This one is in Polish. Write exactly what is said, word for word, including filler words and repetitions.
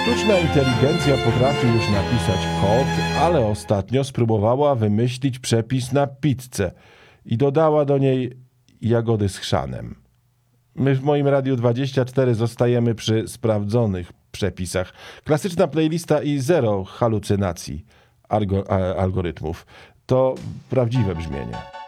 Sztuczna inteligencja potrafi już napisać kod, ale ostatnio spróbowała wymyślić przepis na pizzę i dodała do niej jagody z chrzanem. My w moim Radiu dwadzieścia cztery zostajemy przy sprawdzonych przepisach. Klasyczna playlista i zero halucynacji algo- a- algorytmów. To prawdziwe brzmienie.